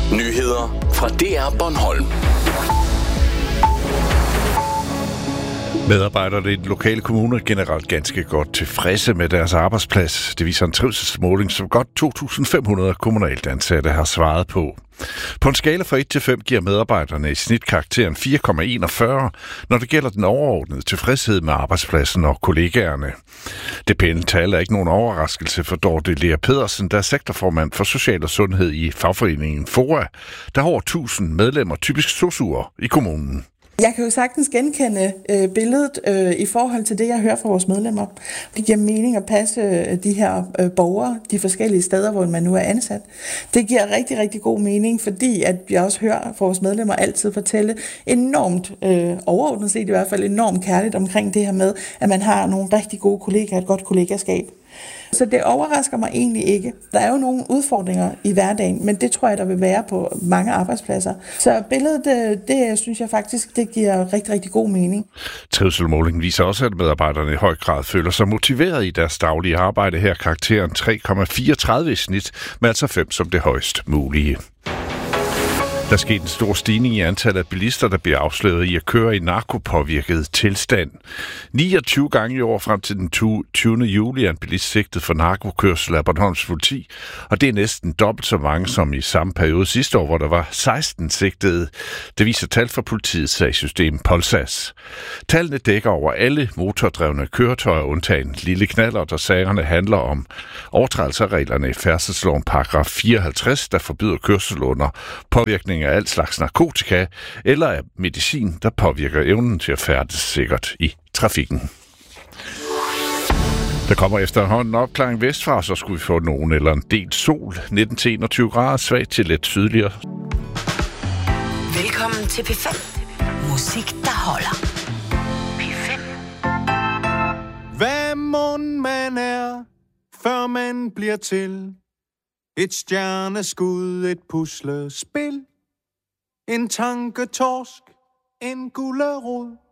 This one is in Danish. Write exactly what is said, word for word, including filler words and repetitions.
Nyheder fra D R Bornholm. Medarbejderne i den lokale kommune er generelt ganske godt tilfredse med deres arbejdsplads. Det viser en trivselsmåling, som godt to tusind fem hundrede kommunalt ansatte har svaret på. På en skala fra et til fem giver medarbejderne i snit karakteren fire komma enogfyrre, når det gælder den overordnede tilfredshed med arbejdspladsen og kollegaerne. Det pæne tal er ikke nogen overraskelse for Dorte Lea Pedersen, der er sektorformand for social og sundhed i fagforeningen FOA, der har over tusind medlemmer, typisk sosuer i kommunen. Jeg kan jo sagtens genkende øh, billedet øh, i forhold til det, jeg hører fra vores medlemmer. Det giver mening at passe øh, de her øh, borgere, de forskellige steder, hvor man nu er ansat. Det giver rigtig, rigtig god mening, fordi at jeg også hører fra vores medlemmer altid fortælle enormt, øh, overordnet set i hvert fald, enormt kærligt omkring det her med, at man har nogle rigtig gode kollegaer, et godt kollegaskab. Så det overrasker mig egentlig ikke. Der er jo nogle udfordringer i hverdagen, men det tror jeg, der vil være på mange arbejdspladser. Så billedet, det, det synes jeg faktisk, det giver rigtig, rigtig god mening. Trivselmålingen viser også, at medarbejderne i høj grad føler sig motiveret i deres daglige arbejde. Her karakteren tre komma fireogtredive i snit, med altså fem som det højst mulige. Der skete en stor stigning i antallet af bilister, der bliver afsløret i at køre i narkopåvirket tilstand. niogtyve gange i år frem til den tyvende juli er en bilist sigtet for narkokørsel af Bornholms politi, og det er næsten dobbelt så mange som i samme periode sidste år, hvor der var seksten sigtede. Det viser tal fra politiets sagssystem Polsas. Tallene dækker over alle motordrevne køretøjer, undtagen lille knallert, og sagerne handler om overtrædelse af reglerne i færdselsloven paragraf fireoghalvtreds, der forbyder kørsel under påvirkning af alt slags narkotika eller af medicin, der påvirker evnen til at færdes sikkert i trafikken. Der kommer efterhånden opklaring vestfra, så skulle vi få nogen eller en del sol. nitten til enogtyve grader, svagt til let sydligere. Velkommen til P fem. Musik, der holder. P fem. Hvad mon man er, før man bliver til? Et stjerneskud, et puslespil. En tanketorsk, en gulerod.